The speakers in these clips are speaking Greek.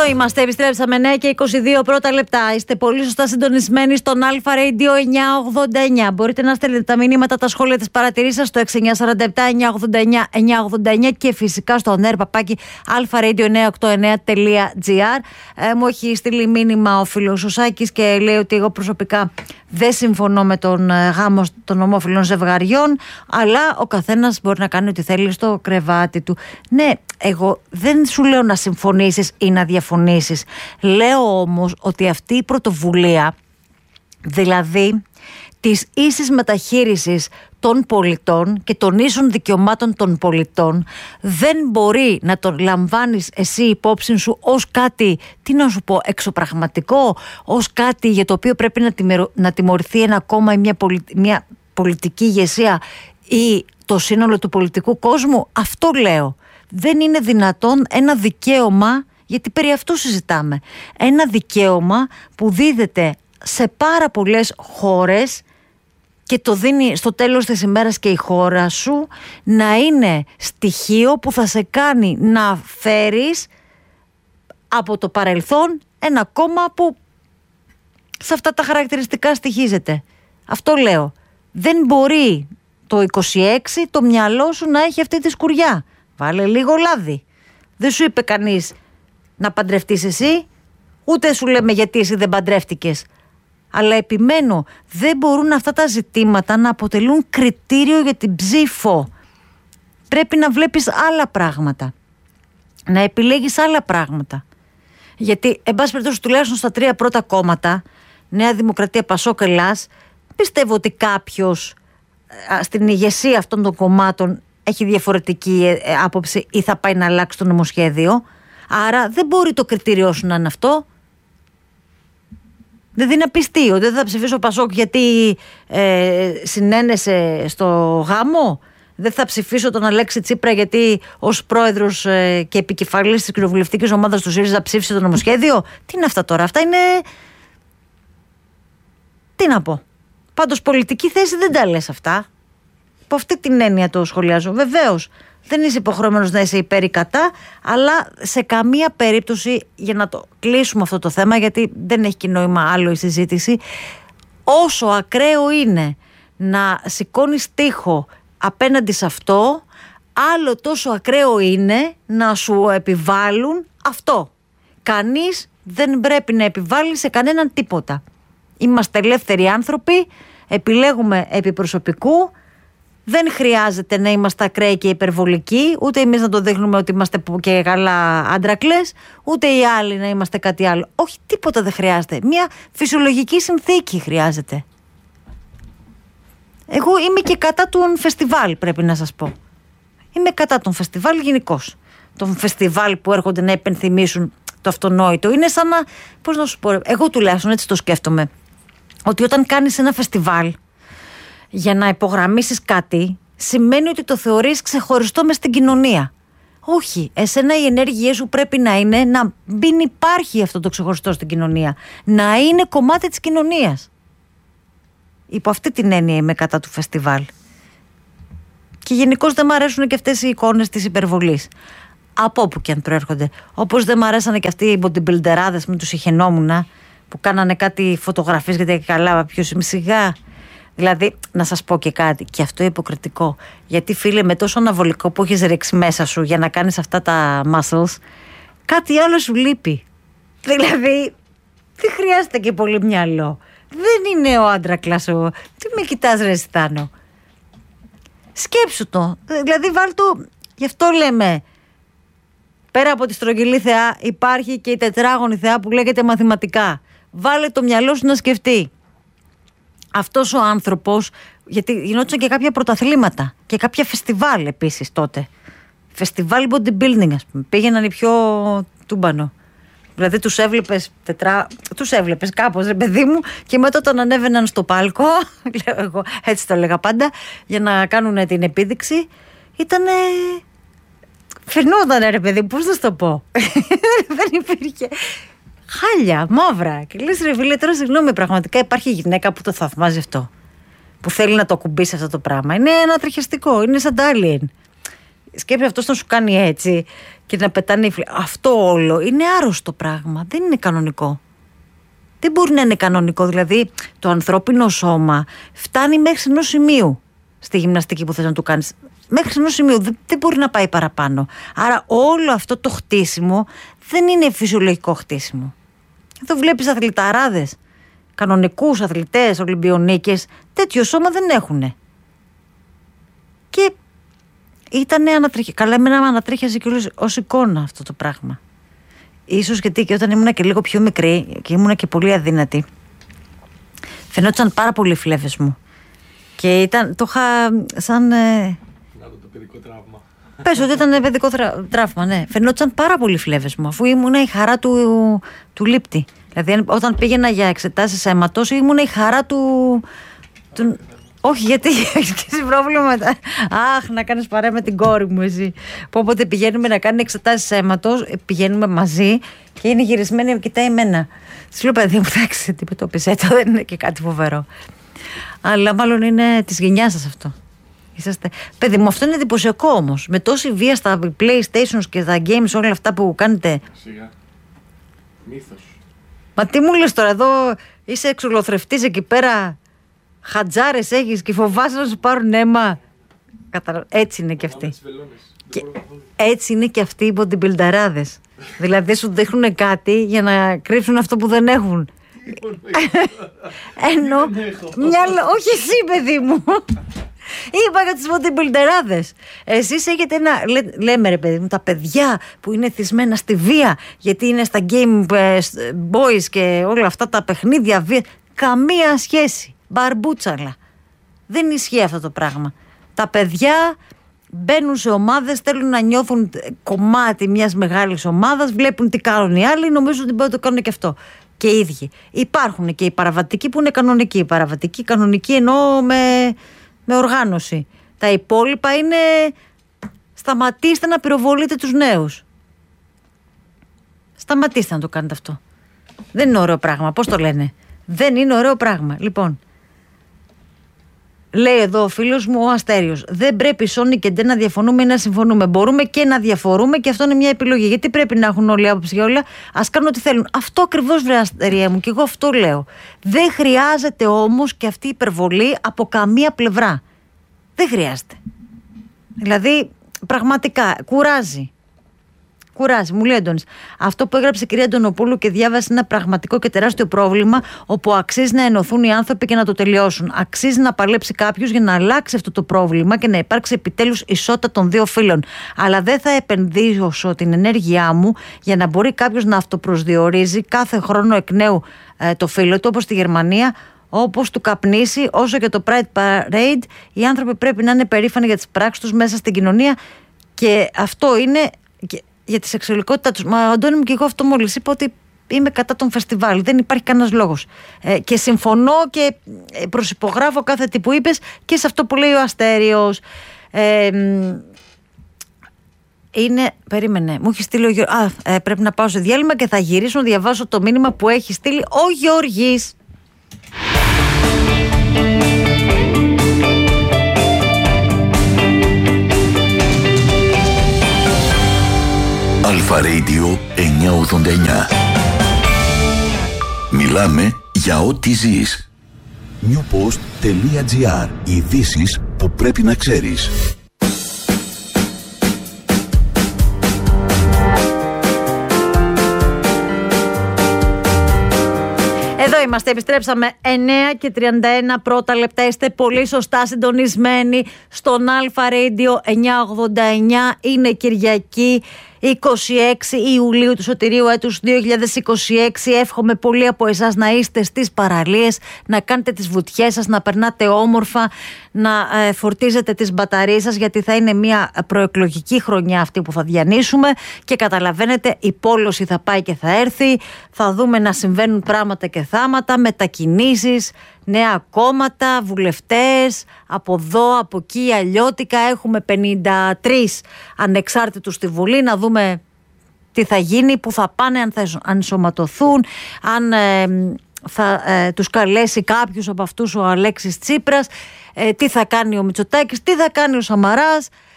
είμαστε, επιστρέψαμε 9 και 22 πρώτα λεπτά. Είστε πολύ σωστά συντονισμένοι στον Αλφα Radio 989. Μπορείτε να στέλνετε τα μηνύματα, τα σχόλια, τις παρατηρήσεις σας στο 6947-989-989 και φυσικά στο alpha-radio989.gr. Μου έχει στείλει μήνυμα ο φίλος ο Σάκης και λέει ότι εγώ προσωπικά δεν συμφωνώ με τον γάμο των ομόφυλων ζευγαριών, αλλά ο καθένας μπορεί να κάνει ό,τι θέλει στο κρεβάτι του. Ναι, εγώ δεν σου λέω να συμφωνήσεις ή να διαφωνήσεις. Λέω όμως ότι αυτή η πρωτοβουλία, δηλαδή της ίσης μεταχείρισης των πολιτών και των ίσων δικαιωμάτων των πολιτών, δεν μπορεί να τον λαμβάνεις εσύ υπόψη σου ως κάτι, τι να σου πω, εξωπραγματικό, ως κάτι για το οποίο πρέπει να τιμωρηθεί ένα κόμμα ή μια πολιτική ηγεσία ή το σύνολο του πολιτικού κόσμου. Αυτό λέω. Δεν είναι δυνατόν ένα δικαίωμα, γιατί περί αυτού συζητάμε, ένα δικαίωμα που δίδεται σε πάρα πολλές χώρες και το δίνει στο τέλος της ημέρας και η χώρα σου, να είναι στοιχείο που θα σε κάνει να φέρεις από το παρελθόν ένα κόμμα που σε αυτά τα χαρακτηριστικά στοιχίζεται. Αυτό λέω. Δεν μπορεί το 26 το μυαλό σου να έχει αυτή τη σκουριά. Βάλε λίγο λάδι. Δεν σου είπε κανείς να παντρευτείς εσύ, ούτε σου λέμε γιατί εσύ δεν παντρεύτηκες. Αλλά επιμένω, δεν μπορούν αυτά τα ζητήματα να αποτελούν κριτήριο για την ψήφο. Πρέπει να βλέπεις άλλα πράγματα, να επιλέγεις άλλα πράγματα. Γιατί, εν πάση περιπτώσει, τουλάχιστον στα 3 πρώτα κόμματα, Νέα Δημοκρατία, Πασόκ, Ελλάς, πιστεύω ότι κάποιος στην ηγεσία αυτών των κομμάτων έχει διαφορετική άποψη ή θα πάει να αλλάξει το νομοσχέδιο. Άρα δεν μπορεί το κριτήριό σου να είναι αυτό. Δεν δίνει να πεις τι, ότι δεν θα ψηφίσω Πασόκ γιατί συνένεσε στο γάμο. Δεν θα ψηφίσω τον Αλέξη Τσίπρα γιατί ως πρόεδρος και επικεφαλής της κοινοβουλευτικής ομάδας του ΣΥΡΙΖΑ ψήφισε το νομοσχέδιο. Τι είναι αυτά τώρα, αυτά είναι... Τι να πω. Πάντως πολιτική θέση δεν τα λες αυτά. Από αυτή την έννοια το σχολιάζω. Βεβαίως, δεν είσαι υποχρεωμένος να είσαι υπέρ ή κατά, αλλά σε καμία περίπτωση, για να το κλείσουμε αυτό το θέμα, γιατί δεν έχει και νόημα άλλο η συζήτηση, όσο ακραίο είναι να σηκώνεις τοίχο απέναντι σε αυτό, άλλο τόσο ακραίο είναι να σου επιβάλλουν αυτό. Κανείς δεν πρέπει να επιβάλλει σε κανέναν τίποτα. Είμαστε ελεύθεροι άνθρωποι, επιλέγουμε επί προσωπικού. Δεν χρειάζεται να είμαστε ακραίοι και υπερβολικοί, ούτε εμείς να το δείχνουμε ότι είμαστε και καλά άντρακλες, ούτε οι άλλοι να είμαστε κάτι άλλο. Όχι, τίποτα δεν χρειάζεται. Μια φυσιολογική συνθήκη χρειάζεται. Εγώ είμαι και κατά των φεστιβάλ, πρέπει να σας πω. Είμαι κατά των φεστιβάλ γενικώς. Των φεστιβάλ που έρχονται να υπενθυμίσουν το αυτονόητο. Είναι σαν να, πώς να σου πω, εγώ τουλάχιστον έτσι το σκέφτομαι, ότι όταν κάνεις ένα φεστιβάλ για να υπογραμμίσεις κάτι, σημαίνει ότι το θεωρείς ξεχωριστό μες στην κοινωνία. Όχι, εσένα οι ενέργειές σου πρέπει να είναι να μην υπάρχει αυτό το ξεχωριστό στην κοινωνία. Να είναι κομμάτι της κοινωνίας. Υπό αυτή την έννοια είμαι κατά του φεστιβάλ. Και γενικώς δεν μ' αρέσουν και αυτές οι εικόνες της υπερβολής. Από όπου και αν προέρχονται. Όπως δεν μ' αρέσανε και αυτοί οι bodybuilderάδες με τους ηχαινόμουνα που κάνανε κάτι φωτογραφίες γιατί καλά ποιος είμαι σιγά. Δηλαδή, να σας πω και κάτι, και αυτό υποκριτικό. Γιατί φίλε, με τόσο αναβολικό που έχεις ρίξει μέσα σου για να κάνεις αυτά τα muscles, κάτι άλλο σου λείπει. Δηλαδή, δεν χρειάζεται και πολύ μυαλό. Δεν είναι ο άντρακλας ο... Τι με κοιτάς ρε Στάνο. Σκέψου το. Δηλαδή, βάλ' το... Γι' αυτό λέμε, πέρα από τη στρογγυλή θεά υπάρχει και η τετράγωνη θεά που λέγεται μαθηματικά. Βάλε το μυαλό σου να σκεφτεί. Αυτός ο άνθρωπος, γιατί γινόντουσαν και κάποια πρωταθλήματα και κάποια φεστιβάλ επίσης τότε. Φεστιβάλ bodybuilding, ας πούμε. Πήγαιναν οι πιο τούμπανο. Δηλαδή τους έβλεπες κάπως, ρε παιδί μου, και μετά όταν ανέβαιναν στο πάλκο, λέω εγώ, έτσι το έλεγα πάντα, για να κάνουν την επίδειξη, ήτανε... Φαινόταν ρε παιδί μου, πώς να σου το πω. Δεν υπήρχε... Χάλια, μαύρα. Και λες ρε φίλε, τώρα συγγνώμη, πραγματικά υπάρχει γυναίκα που το θαυμάζει αυτό. Που θέλει να το ακουμπήσει αυτό το πράγμα. Είναι ανατριχιαστικό, είναι σαν τα alien. Σκέψε αυτός να σου κάνει έτσι και να πετάνε. Αυτό όλο είναι άρρωστο πράγμα. Δεν είναι κανονικό. Δεν μπορεί να είναι κανονικό. Δηλαδή, το ανθρώπινο σώμα φτάνει μέχρι ενός σημείου στη γυμναστική που θες να του κάνεις. Μέχρι ενός σημείου. Δεν μπορεί να πάει παραπάνω. Άρα, όλο αυτό το χτίσιμο δεν είναι φυσιολογικό χτίσιμο. Εδώ βλέπεις αθληταράδες, κανονικούς αθλητές, Ολυμπιονίκες, τέτοιο σώμα δεν έχουνε. Και ήτανε καλά, εμένα με ανατρίχιαζε και ως εικόνα αυτό το πράγμα. Ίσως γιατί και όταν ήμουνα και λίγο πιο μικρή και ήμουνα και πολύ αδύνατη, φαινόταν πάρα πολύ οι φλέβες μου. Και το είχα σαν. Να το παιδικό τραύμα. Πες ότι ήταν παιδικό τραύμα, ναι. Φαινόταν πάρα πολύ οι φλέβες μου, αφού ήμουνα η χαρά του λήπτη. Δηλαδή, όταν πήγαινα για εξετάσεις αίματος, ήμουνα η χαρά του. Όχι, γιατί έχεις πρόβλημα μετά. Αχ, να κάνεις παρέα με την κόρη μου, εσύ. Που όποτε πηγαίνουμε να κάνει εξετάσεις αίματος, πηγαίνουμε μαζί και είναι γυρισμένη και κοιτάει εμένα. Της λέω, παιδί μου, εντάξει, τι το πεις, έτσι δεν είναι και κάτι φοβερό. Αλλά μάλλον είναι της γενιάς σας αυτό. Είσαστε. Παιδί μου, αυτό είναι εντυπωσιακό όμως. Με τόση βία στα PlayStations και στα games, όλα αυτά που κάνετε. Σιγά. Μύθος. Μα τι μου λες τώρα, εδώ είσαι εξολοθρευτής εκεί πέρα. Χατζάρες έχεις και φοβάσαι να σου πάρουν αίμα. Έτσι είναι και αυτοί. Και έτσι είναι και αυτοί οι bodybuilderάδες. Δηλαδή σου δείχνουν κάτι για να κρύψουν αυτό που δεν έχουν. Ενώ όχι εσύ, παιδί μου. Είπα για τους bodybuilderάδες. Εσείς έχετε λέμε ρε παιδί μου, τα παιδιά που είναι θυσμένα στη βία, γιατί είναι στα game boys και όλα αυτά τα παιχνίδια βία. Καμία σχέση. Μπαρμπούτσαλα. Δεν ισχύει αυτό το πράγμα. Τα παιδιά μπαίνουν σε ομάδες, θέλουν να νιώθουν κομμάτι μιας μεγάλης ομάδας, βλέπουν τι κάνουν οι άλλοι, νομίζουν ότι μπορούν να το κάνουν και αυτό. Και οι ίδιοι. Υπάρχουν και οι παραβατικοί που είναι κανονικοί. Οι παραβατικοί κανονικοί εννοώ με οργάνωση. Τα υπόλοιπα είναι σταματήστε να πυροβολείτε τους νέους. Σταματήστε να το κάνετε αυτό. Δεν είναι ωραίο πράγμα. Πώς το λένε? Δεν είναι ωραίο πράγμα. Λοιπόν, λέει εδώ ο φίλος μου ο Αστέριος, δεν πρέπει Sony και Nintendo να διαφωνούμε ή να συμφωνούμε. Μπορούμε και να διαφορούμε και αυτό είναι μια επιλογή. Γιατί πρέπει να έχουν όλοι άποψη για όλα? Ας κάνουν ό,τι θέλουν. Αυτό ακριβώς, βρε Αστερία μου, και εγώ αυτό λέω. Δεν χρειάζεται όμως και αυτή η υπερβολή από καμία πλευρά. Δεν χρειάζεται. Δηλαδή, πραγματικά, κουράζει. Κουράζει, μου λέει Αντώνης. Αυτό που έγραψε η κυρία Αντωνοπούλου και διάβασε είναι ένα πραγματικό και τεράστιο πρόβλημα, όπου αξίζει να ενωθούν οι άνθρωποι και να το τελειώσουν. Αξίζει να παλέψει κάποιος για να αλλάξει αυτό το πρόβλημα και να υπάρξει επιτέλους ισότητα των δύο φύλων. Αλλά δεν θα επενδύσω την ενέργειά μου για να μπορεί κάποιος να αυτοπροσδιορίζει κάθε χρόνο εκ νέου το φύλο του, όπως στη Γερμανία. Όπως του καπνίσει, όσο και το Pride Parade, οι άνθρωποι πρέπει να είναι περήφανοι για τις πράξεις τους μέσα στην κοινωνία, και αυτό είναι για τη σεξουαλικότητά τους. Μα Αντώνη μου, και εγώ αυτό μόλις είπα, ότι είμαι κατά τον φεστιβάλ. Δεν υπάρχει κανένας λόγος. Και συμφωνώ και προσυπογράφω κάθε τι που είπες και σε αυτό που λέει ο Αστέριος. Περίμενε, μου έχει στείλει ο Γιώργης. Πρέπει να πάω σε διάλειμμα και θα γυρίσω να διαβάσω το μήνυμα που έχει στείλει ο Γιώργης. Αλφα Radio 989. Μιλάμε για ό,τι ζεις. newpost.gr. Ειδήσεις που πρέπει να ξέρεις. Εδώ είμαστε, επιστρέψαμε 9:31 πρώτα λεπτά. Είστε πολύ σωστά συντονισμένοι στον Αλφα Radio 989. Είναι Κυριακή 26 Ιουλίου του σωτηρίου έτους 2026. Εύχομαι πολλοί από εσάς να είστε στις παραλίες, να κάνετε τις βουτιές σας, να περνάτε όμορφα, να φορτίζετε τις μπαταρίες σας, γιατί θα είναι μια προεκλογική χρονιά αυτή που θα διανύσουμε και καταλαβαίνετε, η πόλωση θα πάει και θα έρθει, θα δούμε να συμβαίνουν πράγματα και θάματα, μετακινήσεις, νέα κόμματα, βουλευτές, από εδώ, από εκεί, αλλιώτικα. Έχουμε 53 ανεξάρτητους στη Βουλή, να δούμε τι θα γίνει, που θα πάνε, αν θα ενσωματωθούν, αν θα τους καλέσει κάποιους από αυτούς ο Αλέξης Τσίπρας, τι θα κάνει ο Μητσοτάκης, τι θα κάνει ο Σαμαράς.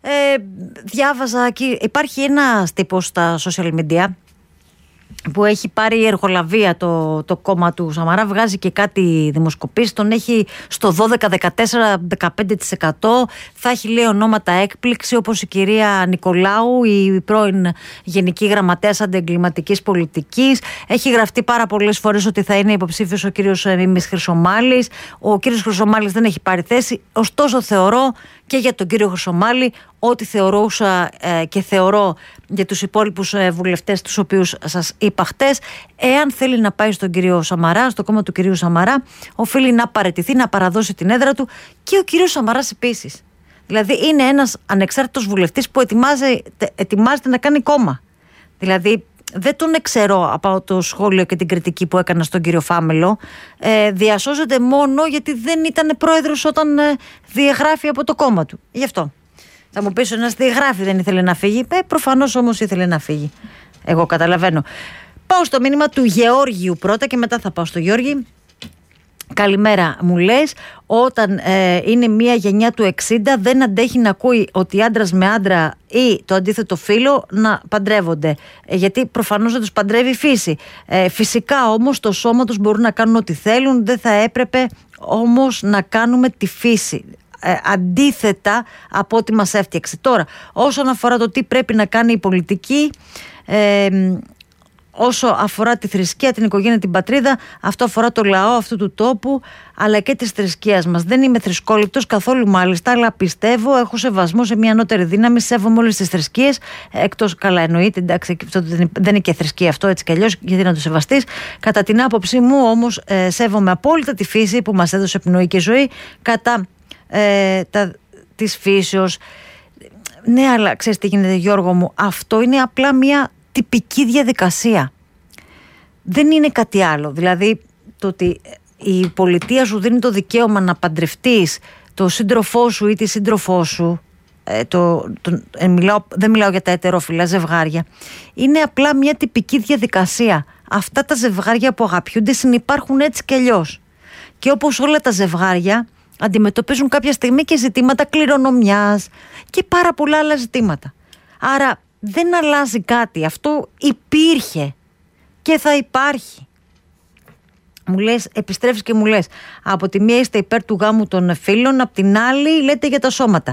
Διάβαζα και υπάρχει ένας τύπος στα social media που έχει πάρει εργολαβία το κόμμα του Σαμαρά, βγάζει και κάτι δημοσκοπήσεις, τον έχει στο 12, 14, 15%. Θα έχει, λέει, ονόματα έκπληξη, όπως η κυρία Νικολάου, η πρώην Γενική Γραμματέας Αντιεγκληματικής Πολιτικής. Έχει γραφτεί πάρα πολλές φορές ότι θα είναι υποψήφιος ο κύριος Μίμης Χρυσομάλης. Ο κύριος Χρυσομάλης δεν έχει πάρει θέση, ωστόσο θεωρώ και για τον κύριο Χρυσομάλη ό,τι θεωρούσα και θεωρώ για τους υπόλοιπους βουλευτές, τους οποίους σας είπα χτες. Εάν θέλει να πάει στον κύριο Σαμαρά, στο κόμμα του κυρίου Σαμαρά, οφείλει να παραιτηθεί, να παραδώσει την έδρα του, και ο κύριος Σαμαράς επίσης. Δηλαδή είναι ένας ανεξάρτητος βουλευτής που ετοιμάζεται να κάνει κόμμα. Δηλαδή δεν τον εξαιρώ από το σχόλιο και την κριτική που έκανα στον κύριο Φάμελο. Διασώζεται μόνο γιατί δεν ήταν πρόεδρος όταν διαγράφει από το κόμμα του. Γι' αυτό. Θα μου πεις, ένας διαγράφει, δεν ήθελε να φύγει. Προφανώς όμως ήθελε να φύγει. Εγώ καταλαβαίνω. Πάω στο μήνυμα του Γεώργιου πρώτα και μετά θα πάω στο Γιώργη. Καλημέρα, μου λες, όταν είναι μια γενιά του 60 δεν αντέχει να ακούει ότι άντρας με άντρα ή το αντίθετο φύλο να παντρεύονται, γιατί προφανώς δεν τους παντρεύει η φύση. Φυσικά όμως το σώμα τους μπορούν να κάνουν ό,τι θέλουν, δεν θα έπρεπε όμως να κάνουμε τη φύση. Αντίθετα από ό,τι μας έφτιαξε. Τώρα, όσον αφορά το τι πρέπει να κάνει η πολιτική, όσο αφορά τη θρησκεία, την οικογένεια, την πατρίδα, αυτό αφορά το λαό αυτού του τόπου, αλλά και της θρησκείας μας. Δεν είμαι θρησκόληπτος καθόλου, μάλιστα, αλλά πιστεύω, έχω σεβασμό σε μια ανώτερη δύναμη, σέβομαι όλες τις θρησκείες, εκτός, καλά εννοείται, εντάξει, δεν είναι και θρησκεία αυτό, έτσι κι αλλιώς, γιατί να το σεβαστείς. Κατά την άποψή μου όμως, σέβομαι απόλυτα τη φύση που μας έδωσε πνοή και ζωή, κατά της φύσεως. Ναι, αλλά ξέρεις τι γίνεται, Γιώργο μου, αυτό είναι απλά μια τυπική διαδικασία. Δεν είναι κάτι άλλο. Δηλαδή το ότι η πολιτεία σου δίνει το δικαίωμα να παντρευτείς το σύντροφό σου ή τη σύντροφό σου, δεν μιλάω για τα ετερόφιλα ζευγάρια, είναι απλά μια τυπική διαδικασία. Αυτά τα ζευγάρια που αγαπιούνται συνυπάρχουν έτσι κι αλλιώς. Και όπως όλα τα ζευγάρια αντιμετωπίζουν κάποια στιγμή και ζητήματα κληρονομιάς και πάρα πολλά άλλα ζητήματα. Άρα δεν αλλάζει κάτι. Αυτό υπήρχε και θα υπάρχει. Μου λες, επιστρέφεις και μου λες, από τη μία είστε υπέρ του γάμου των φίλων, από την άλλη λέτε για τα σώματα.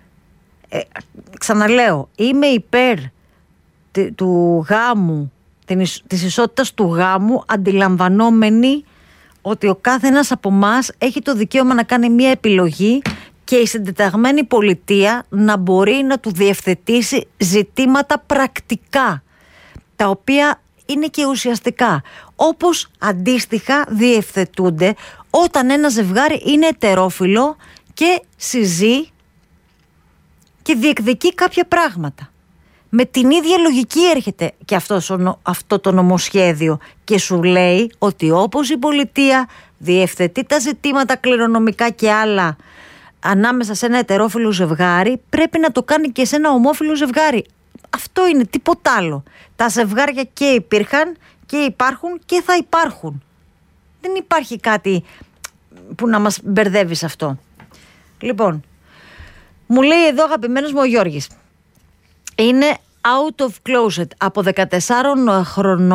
Ξαναλέω, είμαι υπέρ του γάμου, της ισότητας του γάμου, αντιλαμβανόμενοι ότι ο κάθε ένας από εμάς έχει το δικαίωμα να κάνει μια επιλογή και η συντεταγμένη πολιτεία να μπορεί να του διευθετήσει ζητήματα πρακτικά, τα οποία είναι και ουσιαστικά, όπως αντίστοιχα διευθετούνται όταν ένα ζευγάρι είναι ετερόφιλο και συζεί και διεκδικεί κάποια πράγματα. Με την ίδια λογική έρχεται και αυτό το νομοσχέδιο και σου λέει ότι όπως η πολιτεία διευθετεί τα ζητήματα κληρονομικά και άλλα ανάμεσα σε ένα ετερόφιλο ζευγάρι, πρέπει να το κάνει και σε ένα ομόφιλο ζευγάρι. Αυτό είναι, τίποτα άλλο. Τα ζευγάρια και υπήρχαν και υπάρχουν και θα υπάρχουν. Δεν υπάρχει κάτι που να μας μπερδεύει σε αυτό. Λοιπόν, μου λέει εδώ αγαπημένος μου ο Γιώργης, είναι out of closet από 14 χρονών.